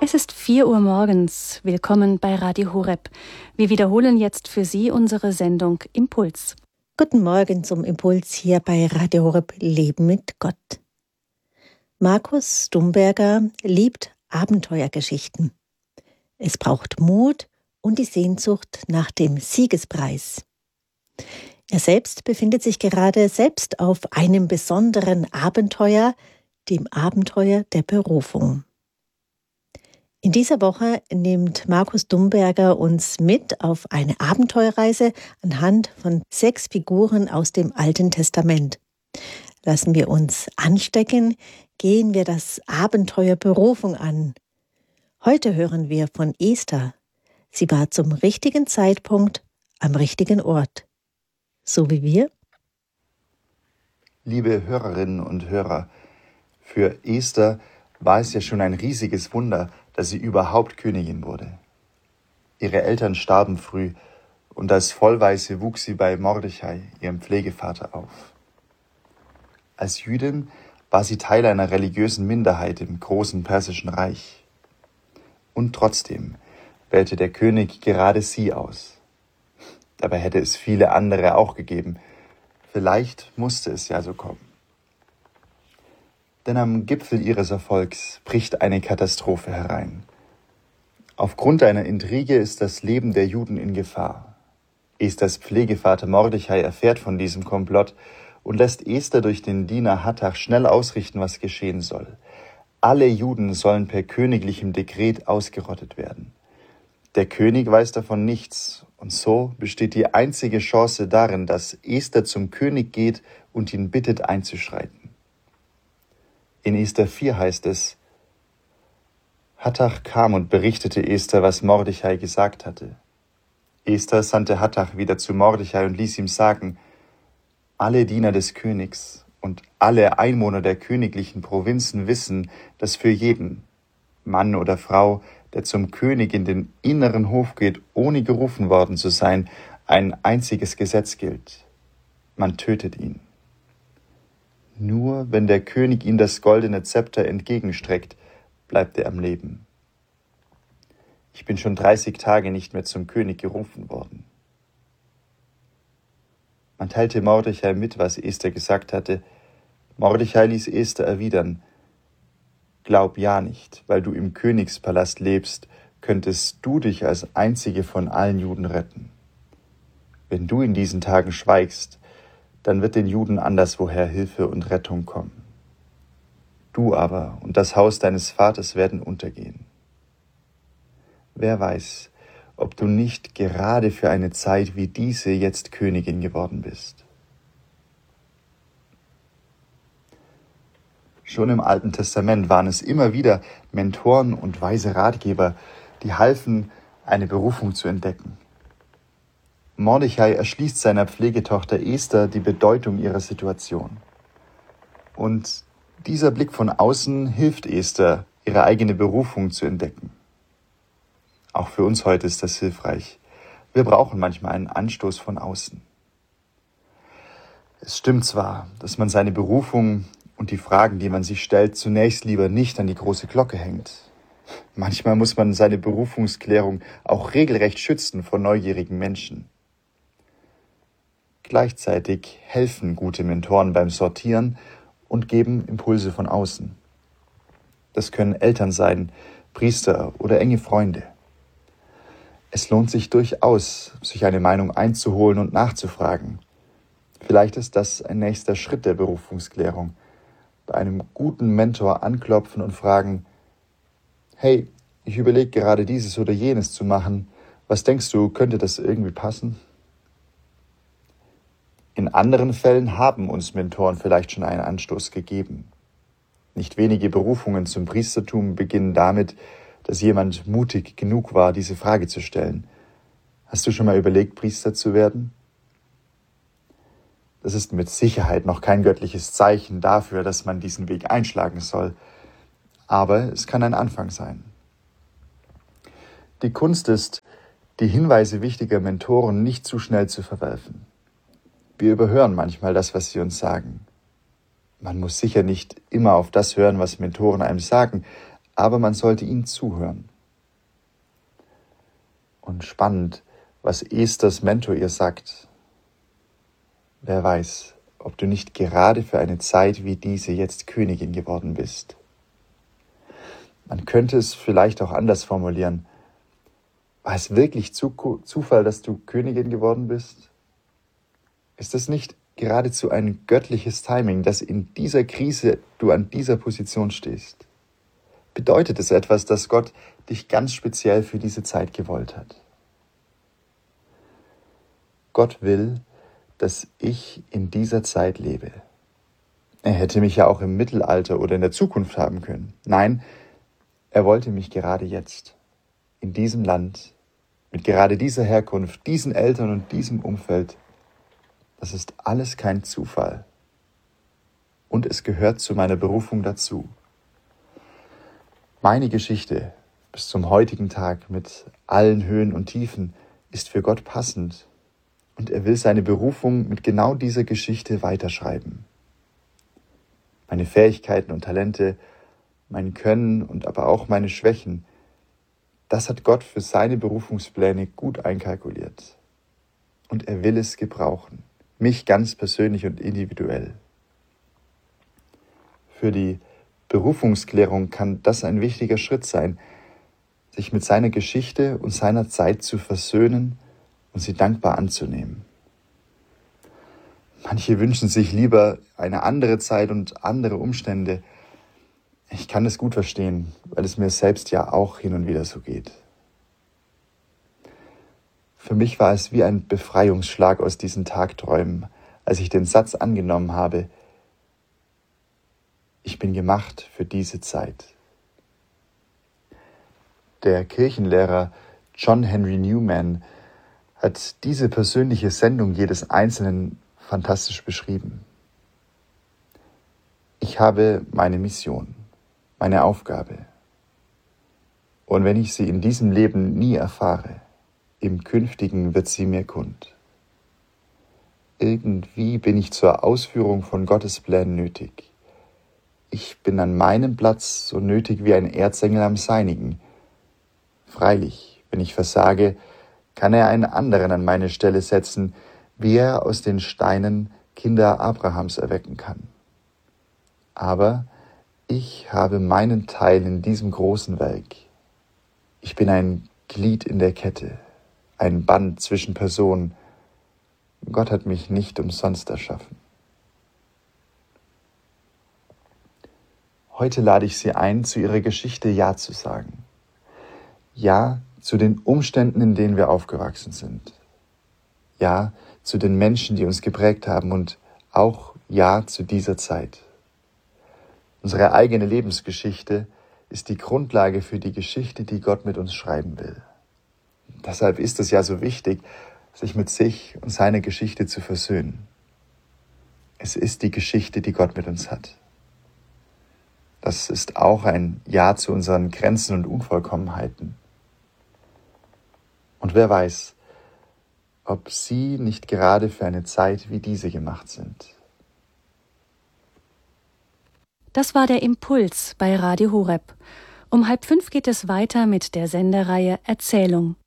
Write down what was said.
Es ist 4 Uhr morgens. Willkommen bei Radio Horeb. Wir wiederholen jetzt für Sie unsere Sendung Impuls. Guten Morgen zum Impuls hier bei Radio Horeb Leben mit Gott. Markus Stumberger liebt Abenteuergeschichten. Es braucht Mut und die Sehnsucht nach dem Siegespreis. Er selbst befindet sich gerade selbst auf einem besonderen Abenteuer, dem Abenteuer der Berufung. In dieser Woche nimmt Markus Stumberger uns mit auf eine Abenteuerreise anhand von 6 Figuren aus dem Alten Testament. Lassen wir uns anstecken, gehen wir das Abenteuer Berufung an. Heute hören wir von Esther. Sie war zum richtigen Zeitpunkt am richtigen Ort. So wie wir. Liebe Hörerinnen und Hörer, für Esther war es ja schon ein riesiges Wunder, dass sie überhaupt Königin wurde. Ihre Eltern starben früh und als Vollwaise wuchs sie bei Mordechai, ihrem Pflegevater, auf. Als Jüdin war sie Teil einer religiösen Minderheit im großen persischen Reich. Und trotzdem wählte der König gerade sie aus. Dabei hätte es viele andere auch gegeben. Vielleicht musste es ja so kommen. Denn am Gipfel ihres Erfolgs bricht eine Katastrophe herein. Aufgrund einer Intrige ist das Leben der Juden in Gefahr. Esthers Pflegevater Mordechai erfährt von diesem Komplott und lässt Esther durch den Diener Hattach schnell ausrichten, was geschehen soll. Alle Juden sollen per königlichem Dekret ausgerottet werden. Der König weiß davon nichts und so besteht die einzige Chance darin, dass Esther zum König geht und ihn bittet einzuschreiten. In Esther 4 heißt es: Hattach kam und berichtete Esther, was Mordechai gesagt hatte. Esther sandte Hattach wieder zu Mordechai und ließ ihm sagen: Alle Diener des Königs und alle Einwohner der königlichen Provinzen wissen, dass für jeden, Mann oder Frau, der zum König in den inneren Hof geht, ohne gerufen worden zu sein, ein einziges Gesetz gilt: Man tötet ihn. Nur wenn der König ihm das goldene Zepter entgegenstreckt, bleibt er am Leben. Ich bin schon 30 Tage nicht mehr zum König gerufen worden. Man teilte Mordechai mit, was Esther gesagt hatte. Mordechai ließ Esther erwidern: Glaub ja nicht, weil du im Königspalast lebst, könntest du dich als einzige von allen Juden retten. Wenn du in diesen Tagen schweigst, dann wird den Juden anderswoher Hilfe und Rettung kommen. Du aber und das Haus deines Vaters werden untergehen. Wer weiß, ob du nicht gerade für eine Zeit wie diese jetzt Königin geworden bist. Schon im Alten Testament waren es immer wieder Mentoren und weise Ratgeber, die halfen, eine Berufung zu entdecken. Mordechai erschließt seiner Pflegetochter Esther die Bedeutung ihrer Situation. Und dieser Blick von außen hilft Esther, ihre eigene Berufung zu entdecken. Auch für uns heute ist das hilfreich. Wir brauchen manchmal einen Anstoß von außen. Es stimmt zwar, dass man seine Berufung und die Fragen, die man sich stellt, zunächst lieber nicht an die große Glocke hängt. Manchmal muss man seine Berufungsklärung auch regelrecht schützen vor neugierigen Menschen. Gleichzeitig helfen gute Mentoren beim Sortieren und geben Impulse von außen. Das können Eltern sein, Priester oder enge Freunde. Es lohnt sich durchaus, sich eine Meinung einzuholen und nachzufragen. Vielleicht ist das ein nächster Schritt der Berufungsklärung. Bei einem guten Mentor anklopfen und fragen: Hey, ich überlege gerade dieses oder jenes zu machen. Was denkst du, könnte das irgendwie passen? In anderen Fällen haben uns Mentoren vielleicht schon einen Anstoß gegeben. Nicht wenige Berufungen zum Priestertum beginnen damit, dass jemand mutig genug war, diese Frage zu stellen: Hast du schon mal überlegt, Priester zu werden? Das ist mit Sicherheit noch kein göttliches Zeichen dafür, dass man diesen Weg einschlagen soll. Aber es kann ein Anfang sein. Die Kunst ist, die Hinweise wichtiger Mentoren nicht zu schnell zu verwerfen. Wir überhören manchmal das, was sie uns sagen. Man muss sicher nicht immer auf das hören, was Mentoren einem sagen, aber man sollte ihm zuhören. Und spannend, was Esthers Mentor ihr sagt. Wer weiß, ob du nicht gerade für eine Zeit wie diese jetzt Königin geworden bist. Man könnte es vielleicht auch anders formulieren. War es wirklich Zufall, dass du Königin geworden bist? Ist das nicht geradezu ein göttliches Timing, dass in dieser Krise du an dieser Position stehst? Bedeutet es etwas, dass Gott dich ganz speziell für diese Zeit gewollt hat? Gott will, dass ich in dieser Zeit lebe. Er hätte mich ja auch im Mittelalter oder in der Zukunft haben können. Nein, er wollte mich gerade jetzt, in diesem Land, mit gerade dieser Herkunft, diesen Eltern und diesem Umfeld. Das ist alles kein Zufall. Und es gehört zu meiner Berufung dazu. Meine Geschichte bis zum heutigen Tag mit allen Höhen und Tiefen ist für Gott passend. Und er will seine Berufung mit genau dieser Geschichte weiterschreiben. Meine Fähigkeiten und Talente, mein Können und aber auch meine Schwächen, das hat Gott für seine Berufungspläne gut einkalkuliert. Und er will es gebrauchen, mich ganz persönlich und individuell. Für die Berufungsklärung kann das ein wichtiger Schritt sein, sich mit seiner Geschichte und seiner Zeit zu versöhnen und sie dankbar anzunehmen. Manche wünschen sich lieber eine andere Zeit und andere Umstände. Ich kann das gut verstehen, weil es mir selbst ja auch hin und wieder so geht. Für mich war es wie ein Befreiungsschlag aus diesen Tagträumen, als ich den Satz angenommen habe: Ich bin gemacht für diese Zeit. Der Kirchenlehrer John Henry Newman hat diese persönliche Sendung jedes Einzelnen fantastisch beschrieben. Ich habe meine Mission, meine Aufgabe. Und wenn ich sie in diesem Leben nie erfahre, im Künftigen wird sie mir kund. Irgendwie bin ich zur Ausführung von Gottes Plänen nötig. Ich bin an meinem Platz so nötig wie ein Erzengel am seinigen. Freilich, wenn ich versage, kann er einen anderen an meine Stelle setzen, wie er aus den Steinen Kinder Abrahams erwecken kann. Aber ich habe meinen Teil in diesem großen Werk. Ich bin ein Glied in der Kette, ein Band zwischen Personen. Gott hat mich nicht umsonst erschaffen. Heute lade ich Sie ein, zu Ihrer Geschichte Ja zu sagen. Ja zu den Umständen, in denen wir aufgewachsen sind. Ja zu den Menschen, die uns geprägt haben, und auch Ja zu dieser Zeit. Unsere eigene Lebensgeschichte ist die Grundlage für die Geschichte, die Gott mit uns schreiben will. Deshalb ist es ja so wichtig, sich mit sich und seiner Geschichte zu versöhnen. Es ist die Geschichte, die Gott mit uns hat. Das ist auch ein Ja zu unseren Grenzen und Unvollkommenheiten. Und wer weiß, ob Sie nicht gerade für eine Zeit wie diese gemacht sind. Das war der Impuls bei Radio Horeb. Um 4:30 geht es weiter mit der Sendereihe Erzählung.